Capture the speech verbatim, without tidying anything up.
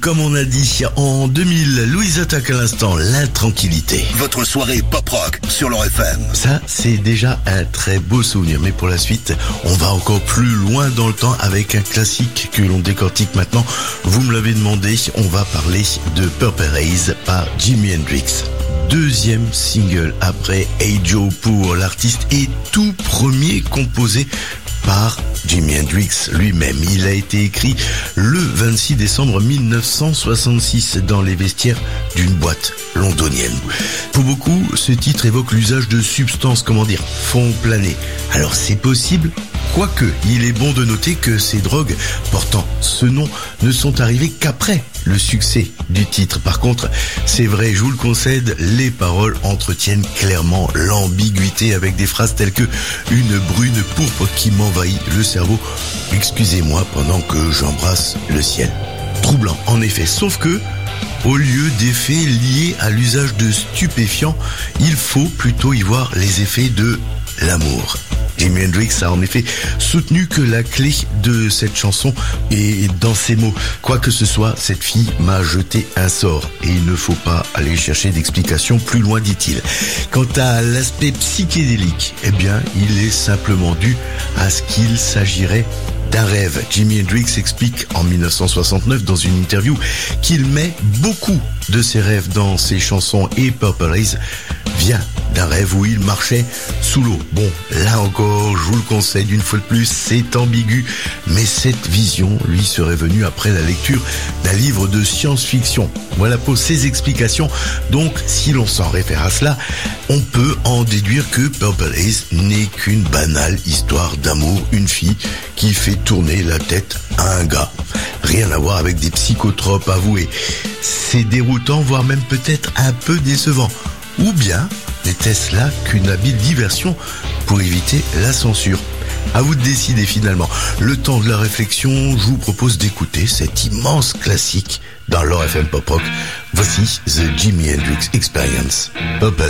Comme on a dit en deux mille, Louise attaque à l'instant l'intranquillité. Votre soirée pop-rock sur l'O R F M. Ça, c'est déjà un très beau souvenir. Mais pour la suite, on va encore plus loin dans le temps avec un classique que l'on décortique maintenant. Vous me l'avez demandé, on va parler de Purple Haze par Jimi Hendrix. Deuxième single après Hey Joe pour l'artiste et tout premier composé par Jimi Hendrix lui-même. Il a été écrit le vingt-six décembre mille neuf cent soixante-six dans les vestiaires d'une boîte londonienne. Pour beaucoup, ce titre évoque l'usage de substances, comment dire, fond plané. Alors c'est possible, quoique il est bon de noter que ces drogues portant ce nom ne sont arrivées qu'après le succès du titre. Par contre, c'est vrai, je vous le concède, les paroles entretiennent clairement l'ambiguïté avec des phrases telles que une brune pourpre qui m'envahit le cerveau. Excusez-moi pendant que j'embrasse le ciel. Troublant, en effet, sauf que au lieu d'effets liés à l'usage de stupéfiants, il faut plutôt y voir les effets de l'amour. Jimi Hendrix a en effet soutenu que la clé de cette chanson est dans ces mots. Quoi que ce soit, cette fille m'a jeté un sort et il ne faut pas aller chercher d'explications plus loin, dit-il. Quant à l'aspect psychédélique, eh bien, il est simplement dû à ce qu'il s'agirait d'un rêve. Jimi Hendrix explique en mille neuf cent soixante-neuf dans une interview qu'il met beaucoup de ses rêves dans ses chansons et Purple Haze vient d'un rêve où il marchait sous l'eau. Bon, là encore, je vous le conseille une fois de plus, c'est ambigu, mais cette vision lui serait venue après la lecture d'un livre de science-fiction. Voilà pour ces explications. Donc, si l'on s'en réfère à cela, on peut en déduire que Purple Haze n'est qu'une banale histoire d'amour, une fille qui fait tourner la tête à un gars. Rien à voir avec des psychotropes avoués. C'est déroutant, voire même peut-être un peu décevant. Ou bien n'était-ce là qu'une habile diversion pour éviter la censure? À vous de décider finalement. Le temps de la réflexion, je vous propose d'écouter cet immense classique dans l'O R F M Pop Rock. Voici The Jimi Hendrix Experience, Purple